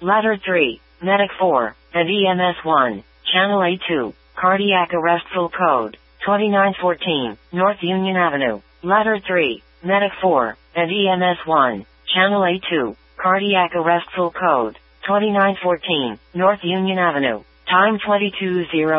Ladder 3, Medic 4, and EMS 1, Channel A2, Cardiac Arrest Full Code, 2914, North Union Avenue. Ladder 3, Medic 4, and EMS 1, Channel A2, Cardiac Arrest Full Code, 2914, North Union Avenue. Time 22:00.